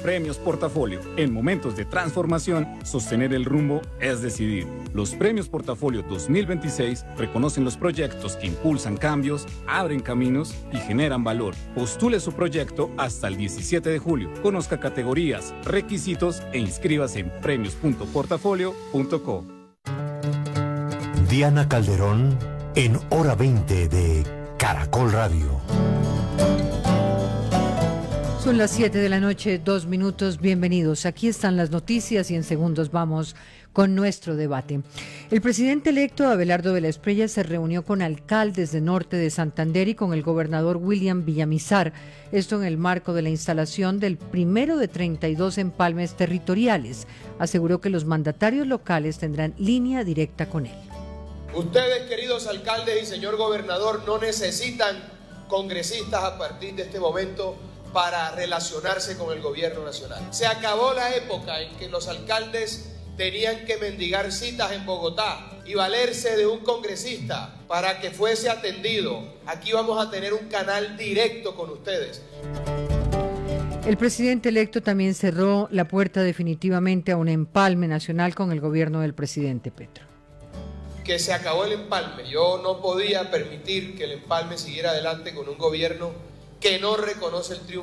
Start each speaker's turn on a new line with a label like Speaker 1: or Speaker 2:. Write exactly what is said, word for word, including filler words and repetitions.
Speaker 1: Premios Portafolio. En momentos de transformación, sostener el rumbo es decidir. Los Premios Portafolio dos mil veintiséis reconocen los proyectos que impulsan cambios, abren caminos y generan valor. Postule su proyecto hasta el diecisiete de julio. Conozca categorías, requisitos e inscríbase en premios punto portafolio punto co.
Speaker 2: Diana Calderón en Hora veinte de Caracol Radio.
Speaker 3: Son las siete de la noche, dos minutos. Bienvenidos. Aquí están las noticias y en segundos vamos con nuestro debate. El presidente electo Abelardo de la Espriella se reunió con alcaldes de norte de Santander y con el gobernador William Villamizar. Esto en el marco de la instalación del primero de treinta y dos empalmes territoriales. Aseguró que los mandatarios locales tendrán línea directa con él.
Speaker 4: Ustedes, queridos alcaldes y señor gobernador, no necesitan congresistas a partir de este momento para relacionarse con el gobierno nacional. Se acabó la época en que los alcaldes tenían que mendigar citas en Bogotá y valerse de un congresista para que fuese atendido. Aquí vamos a tener un canal directo con ustedes.
Speaker 3: El presidente electo también cerró la puerta definitivamente a un empalme nacional con el gobierno del presidente Petro.
Speaker 4: Que se acabó el empalme. Yo no podía permitir que el empalme siguiera adelante con un gobierno que no reconoce el triunfo